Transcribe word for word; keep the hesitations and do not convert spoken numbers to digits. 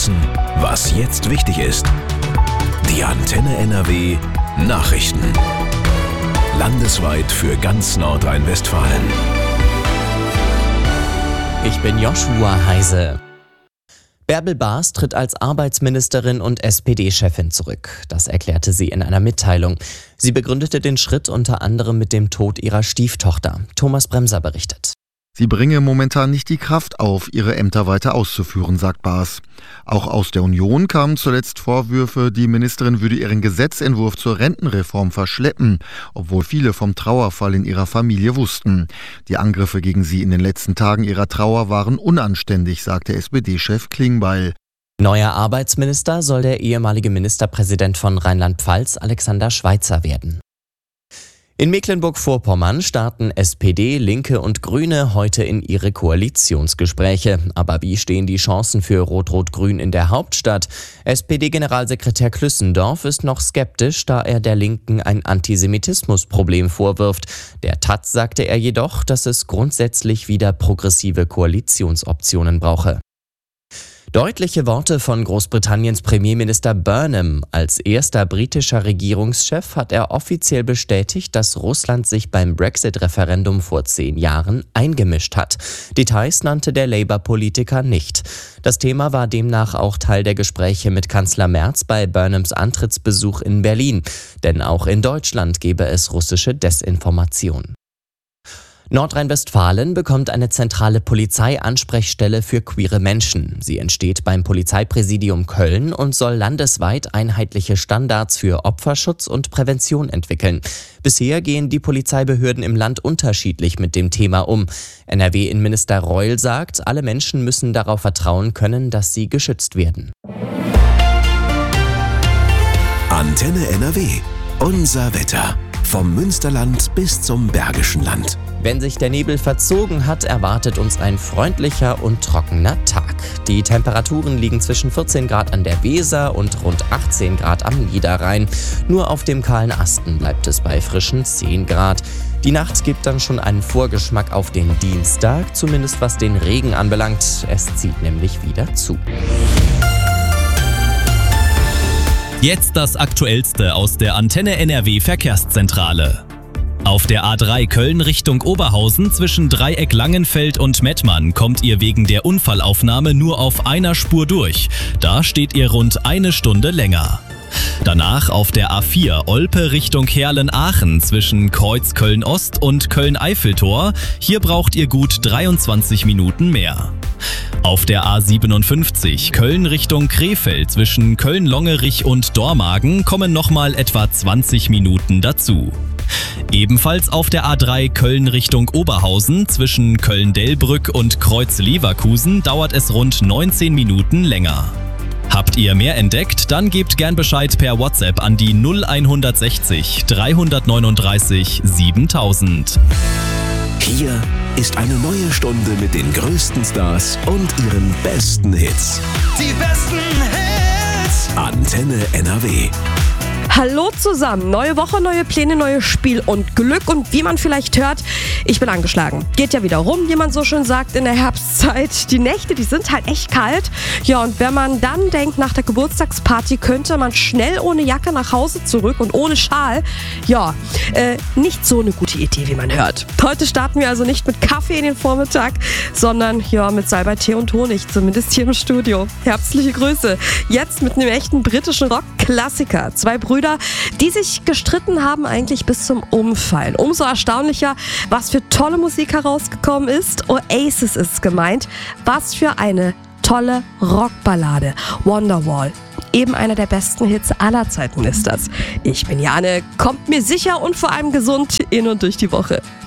wissen, was jetzt wichtig ist. Die Antenne N R W Nachrichten. Landesweit für ganz Nordrhein-Westfalen. Ich bin Joshua Heise. Bärbel Baas tritt als Arbeitsministerin und S P D-Chefin zurück. Das erklärte sie in einer Mitteilung. Sie begründete den Schritt unter anderem mit dem Tod ihrer Stieftochter. Thomas Bremser berichtet. Sie bringe momentan nicht die Kraft auf, ihre Ämter weiter auszuführen, sagt Baas. Auch aus der Union kamen zuletzt Vorwürfe, die Ministerin würde ihren Gesetzentwurf zur Rentenreform verschleppen, obwohl viele vom Trauerfall in ihrer Familie wussten. Die Angriffe gegen sie in den letzten Tagen ihrer Trauer waren unanständig, sagte S P D-Chef Klingbeil. Neuer Arbeitsminister soll der ehemalige Ministerpräsident von Rheinland-Pfalz, Alexander Schweitzer, werden. In Mecklenburg-Vorpommern starten S P D, Linke und Grüne heute in ihre Koalitionsgespräche. Aber wie stehen die Chancen für Rot-Rot-Grün in der Hauptstadt? S P D-Generalsekretär Klüssendorf ist noch skeptisch, da er der Linken ein Antisemitismusproblem vorwirft. Der Taz sagte er jedoch, dass es grundsätzlich wieder progressive Koalitionsoptionen brauche. Deutliche Worte von Großbritanniens Premierminister Burnham. Als erster britischer Regierungschef hat er offiziell bestätigt, dass Russland sich beim Brexit-Referendum vor zehn Jahren eingemischt hat. Details nannte der Labour-Politiker nicht. Das Thema war demnach auch Teil der Gespräche mit Kanzler Merz bei Burnhams Antrittsbesuch in Berlin. Denn auch in Deutschland gebe es russische Desinformation. Nordrhein-Westfalen bekommt eine zentrale Polizeiansprechstelle für queere Menschen. Sie entsteht beim Polizeipräsidium Köln und soll landesweit einheitliche Standards für Opferschutz und Prävention entwickeln. Bisher gehen die Polizeibehörden im Land unterschiedlich mit dem Thema um. N R W-Innenminister Reul sagt, alle Menschen müssen darauf vertrauen können, dass sie geschützt werden. Antenne N R W. Unser Wetter. Vom Münsterland bis zum Bergischen Land. Wenn sich der Nebel verzogen hat, erwartet uns ein freundlicher und trockener Tag. Die Temperaturen liegen zwischen vierzehn Grad an der Weser und rund achtzehn Grad am Niederrhein. Nur auf dem kahlen Asten bleibt es bei frischen zehn Grad. Die Nacht gibt dann schon einen Vorgeschmack auf den Dienstag, zumindest was den Regen anbelangt. Es zieht nämlich wieder zu. Jetzt das Aktuellste aus der Antenne N R W Verkehrszentrale. Auf der A drei Köln Richtung Oberhausen zwischen Dreieck Langenfeld und Mettmann kommt ihr wegen der Unfallaufnahme nur auf einer Spur durch. Da steht ihr rund eine Stunde länger. Danach auf der A vier Olpe Richtung Herlen-Aachen zwischen Kreuz Köln-Ost und Köln-Eiffeltor. Hier braucht ihr gut dreiundzwanzig Minuten mehr. Auf der A siebenundfünfzig Köln Richtung Krefeld zwischen Köln-Longerich und Dormagen kommen nochmal etwa zwanzig Minuten dazu. Ebenfalls auf der A drei Köln Richtung Oberhausen zwischen Köln-Delbrück und Kreuz-Leverkusen dauert es rund neunzehn Minuten länger. Habt ihr mehr entdeckt? Dann gebt gern Bescheid per WhatsApp an die null hundertsechzig dreihundertneununddreißig siebentausend. Hier ist eine neue Stunde mit den größten Stars und ihren besten Hits. Die besten Hits! Antenne N R W. Hallo zusammen, neue Woche, neue Pläne, neues Spiel und Glück und wie man vielleicht hört, ich bin angeschlagen. Geht ja wieder rum, wie man so schön sagt in der Herbstzeit. Die Nächte, die sind halt echt kalt. Ja, und wenn man dann denkt, nach der Geburtstagsparty könnte man schnell ohne Jacke nach Hause zurück und ohne Schal, ja, äh, nicht so eine gute Idee, wie man hört. Heute starten wir also nicht mit Kaffee in den Vormittag, sondern ja, mit Salbei-Tee und Honig, zumindest hier im Studio. Herzliche Grüße. Jetzt mit einem echten britischen Rock-Klassiker. Zwei Brüder, die sich gestritten haben eigentlich bis zum Umfallen. Umso erstaunlicher, was für tolle Musik herausgekommen ist. Oasis ist gemeint. Was für eine tolle Rockballade. Wonderwall. Eben einer der besten Hits aller Zeiten ist das. Ich bin Jane, kommt mir sicher und vor allem gesund in und durch die Woche.